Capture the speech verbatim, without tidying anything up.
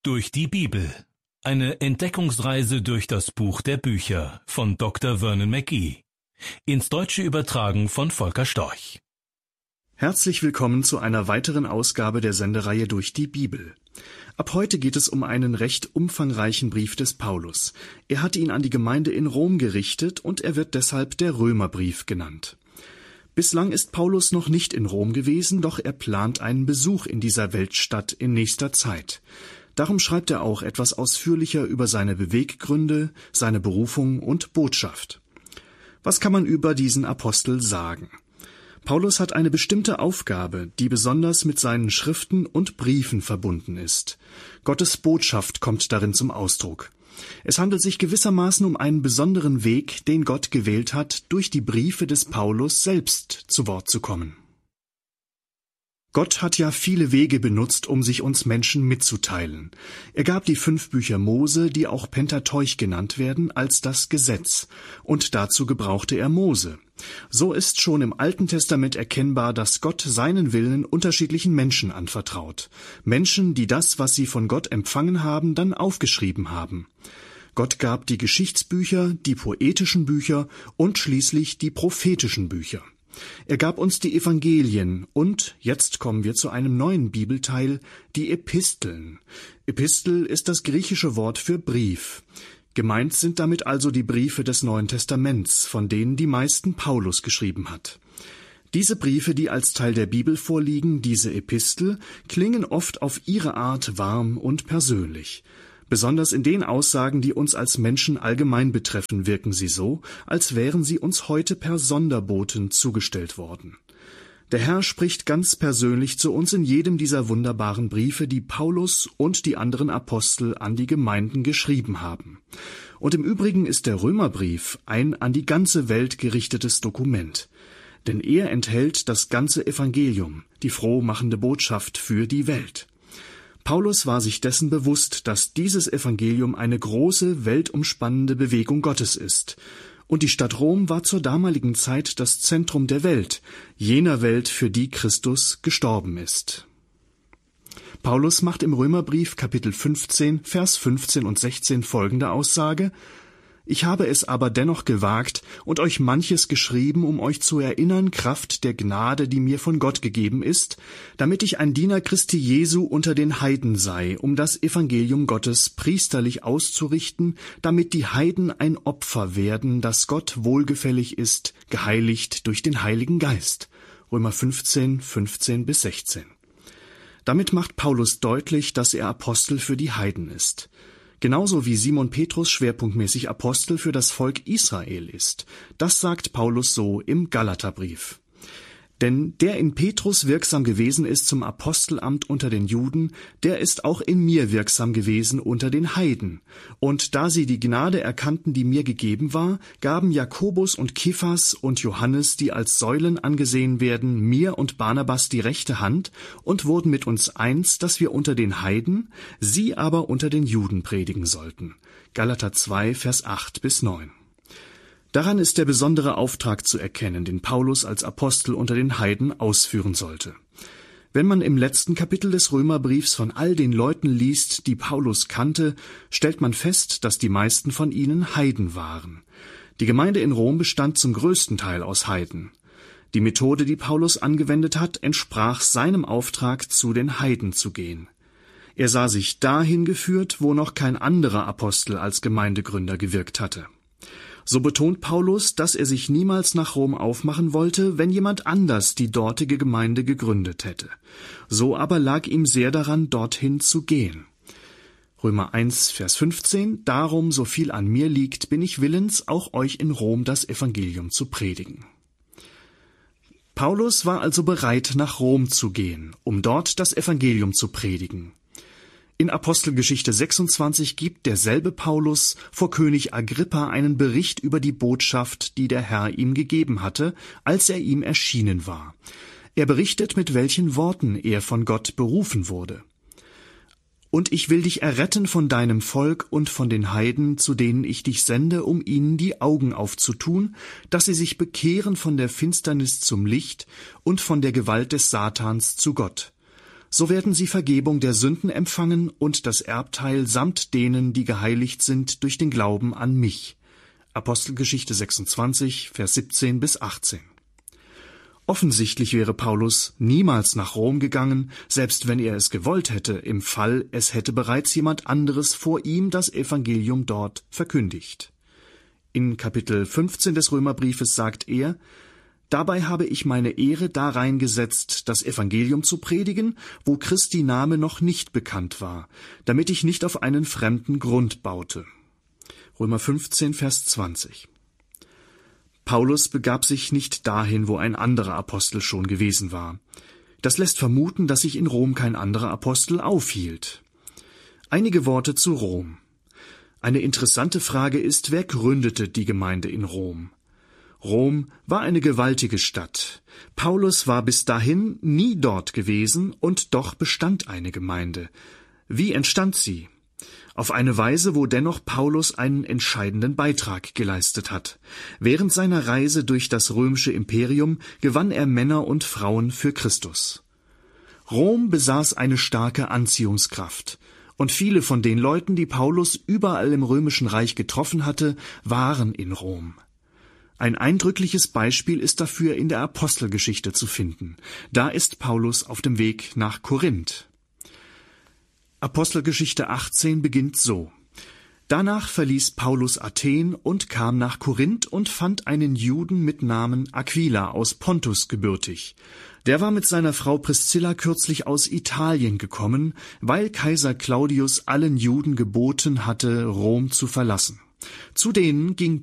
Durch die Bibel. Eine Entdeckungsreise durch das Buch der Bücher von Doktor Vernon McGee. Ins Deutsche übertragen von Volker Storch. Herzlich willkommen zu einer weiteren Ausgabe der Sendereihe Durch die Bibel. Ab heute geht es um einen recht umfangreichen Brief des Paulus. Er hat ihn an die Gemeinde in Rom gerichtet und er wird deshalb der Römerbrief genannt. Bislang ist Paulus noch nicht in Rom gewesen, doch er plant einen Besuch in dieser Weltstadt in nächster Zeit. Darum schreibt er auch etwas ausführlicher über seine Beweggründe, seine Berufung und Botschaft. Was kann man über diesen Apostel sagen? Paulus hat eine bestimmte Aufgabe, die besonders mit seinen Schriften und Briefen verbunden ist. Gottes Botschaft kommt darin zum Ausdruck. Es handelt sich gewissermaßen um einen besonderen Weg, den Gott gewählt hat, durch die Briefe des Paulus selbst zu Wort zu kommen. Gott hat ja viele Wege benutzt, um sich uns Menschen mitzuteilen. Er gab die fünf Bücher Mose, die auch Pentateuch genannt werden, als das Gesetz. Und dazu gebrauchte er Mose. So ist schon im Alten Testament erkennbar, dass Gott seinen Willen unterschiedlichen Menschen anvertraut. Menschen, die das, was sie von Gott empfangen haben, dann aufgeschrieben haben. Gott gab die Geschichtsbücher, die poetischen Bücher und schließlich die prophetischen Bücher. Er gab uns die Evangelien und, jetzt kommen wir zu einem neuen Bibelteil, die Episteln. Epistel ist das griechische Wort für Brief. Gemeint sind damit also die Briefe des Neuen Testaments, von denen die meisten Paulus geschrieben hat. Diese Briefe, die als Teil der Bibel vorliegen, diese Epistel, klingen oft auf ihre Art warm und persönlich. Besonders in den Aussagen, die uns als Menschen allgemein betreffen, wirken sie so, als wären sie uns heute per Sonderboten zugestellt worden. Der Herr spricht ganz persönlich zu uns in jedem dieser wunderbaren Briefe, die Paulus und die anderen Apostel an die Gemeinden geschrieben haben. Und im Übrigen ist der Römerbrief ein an die ganze Welt gerichtetes Dokument. Denn er enthält das ganze Evangelium, die frohmachende Botschaft für die Welt. Paulus war sich dessen bewusst, dass dieses Evangelium eine große, weltumspannende Bewegung Gottes ist. Und die Stadt Rom war zur damaligen Zeit das Zentrum der Welt, jener Welt, für die Christus gestorben ist. Paulus macht im Römerbrief Kapitel fünfzehn, Vers fünfzehn und sechzehn folgende Aussage: »Ich habe es aber dennoch gewagt und euch manches geschrieben, um euch zu erinnern, Kraft der Gnade, die mir von Gott gegeben ist, damit ich ein Diener Christi Jesu unter den Heiden sei, um das Evangelium Gottes priesterlich auszurichten, damit die Heiden ein Opfer werden, das Gott wohlgefällig ist, geheiligt durch den Heiligen Geist.« Römer fünfzehn, fünfzehn bis sechzehn. Damit macht Paulus deutlich, dass er Apostel für die Heiden ist. Genauso wie Simon Petrus schwerpunktmäßig Apostel für das Volk Israel ist. Das sagt Paulus so im Galaterbrief. Denn der in Petrus wirksam gewesen ist zum Apostelamt unter den Juden, der ist auch in mir wirksam gewesen unter den Heiden. Und da sie die Gnade erkannten, die mir gegeben war, gaben Jakobus und Kephas und Johannes, die als Säulen angesehen werden, mir und Barnabas die rechte Hand und wurden mit uns eins, dass wir unter den Heiden, sie aber unter den Juden predigen sollten. Galater zwei, Vers acht bis neun. Daran ist der besondere Auftrag zu erkennen, den Paulus als Apostel unter den Heiden ausführen sollte. Wenn man im letzten Kapitel des Römerbriefs von all den Leuten liest, die Paulus kannte, stellt man fest, dass die meisten von ihnen Heiden waren. Die Gemeinde in Rom bestand zum größten Teil aus Heiden. Die Methode, die Paulus angewendet hat, entsprach seinem Auftrag, zu den Heiden zu gehen. Er sah sich dahin geführt, wo noch kein anderer Apostel als Gemeindegründer gewirkt hatte. So betont Paulus, dass er sich niemals nach Rom aufmachen wollte, wenn jemand anders die dortige Gemeinde gegründet hätte. So aber lag ihm sehr daran, dorthin zu gehen. Römer eins, Vers fünfzehn: »Darum, so viel an mir liegt, bin ich willens, auch euch in Rom das Evangelium zu predigen.« Paulus war also bereit, nach Rom zu gehen, um dort das Evangelium zu predigen. In Apostelgeschichte sechsundzwanzig gibt derselbe Paulus vor König Agrippa einen Bericht über die Botschaft, die der Herr ihm gegeben hatte, als er ihm erschienen war. Er berichtet, mit welchen Worten er von Gott berufen wurde. »Und ich will dich erretten von deinem Volk und von den Heiden, zu denen ich dich sende, um ihnen die Augen aufzutun, dass sie sich bekehren von der Finsternis zum Licht und von der Gewalt des Satans zu Gott, So werden sie Vergebung der Sünden empfangen und das Erbteil samt denen, die geheiligt sind durch den Glauben an mich. Apostelgeschichte sechsundzwanzig, Vers siebzehn bis achtzehn. Offensichtlich wäre Paulus niemals nach Rom gegangen, selbst wenn er es gewollt hätte, im Fall, es hätte bereits jemand anderes vor ihm das Evangelium dort verkündigt. In Kapitel fünfzehn des Römerbriefes sagt er: Dabei habe ich meine Ehre darein gesetzt, das Evangelium zu predigen, wo Christi Name noch nicht bekannt war, damit ich nicht auf einen fremden Grund baute. Römer fünfzehn, Vers zwanzig. Paulus begab sich nicht dahin, wo ein anderer Apostel schon gewesen war. Das lässt vermuten, dass sich in Rom kein anderer Apostel aufhielt. Einige Worte zu Rom. Eine interessante Frage ist, wer gründete die Gemeinde in Rom? Rom war eine gewaltige Stadt. Paulus war bis dahin nie dort gewesen, und doch bestand eine Gemeinde. Wie entstand sie? Auf eine Weise, wo dennoch Paulus einen entscheidenden Beitrag geleistet hat. Während seiner Reise durch das römische Imperium gewann er Männer und Frauen für Christus. Rom besaß eine starke Anziehungskraft, und viele von den Leuten, die Paulus überall im römischen Reich getroffen hatte, waren in Rom. Ein eindrückliches Beispiel ist dafür in der Apostelgeschichte zu finden. Da ist Paulus auf dem Weg nach Korinth. Apostelgeschichte achtzehn beginnt so: Danach verließ Paulus Athen und kam nach Korinth und fand einen Juden mit Namen Aquila aus Pontus gebürtig. Der war mit seiner Frau Priscilla kürzlich aus Italien gekommen, weil Kaiser Claudius allen Juden geboten hatte, Rom zu verlassen. Zu denen ging